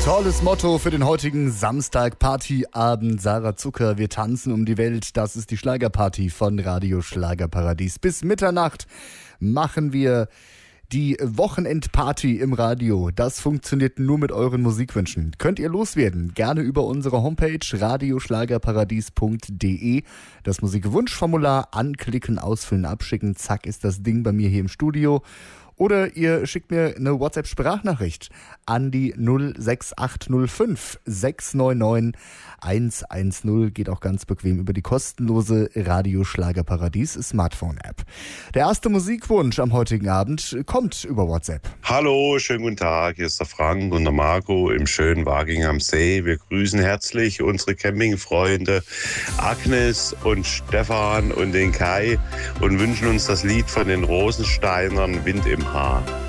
Tolles Motto für den heutigen Samstag, Partyabend. Sarah Zucker, wir tanzen um die Welt. Das ist die Schlagerparty von Radio Schlagerparadies. Bis Mitternacht machen wir die Wochenendparty im Radio. Das funktioniert nur mit euren Musikwünschen. Könnt ihr loswerden? Gerne über unsere Homepage radioschlagerparadies.de. Das Musikwunschformular anklicken, ausfüllen, abschicken. Zack ist das Ding bei mir hier im Studio. Oder ihr schickt mir eine WhatsApp-Sprachnachricht an die 06805 699 110. Geht auch ganz bequem über die kostenlose Radio Schlagerparadies Smartphone-App. Der erste Musikwunsch am heutigen Abend kommt über WhatsApp. Hallo, schönen guten Tag. Hier ist der Frank und der Marco im schönen Waging am See. Wir grüßen herzlich unsere Campingfreunde Agnes und Stefan und den Kai und wünschen uns das Lied von den Rosensteinern Wind im Haar.